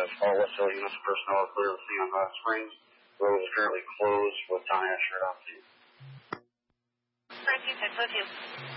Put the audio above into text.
all West Hill units personnel are clear of the scene on Hot Springs. The road is currently closed with Tom Asher on scene. 13, 6, with you.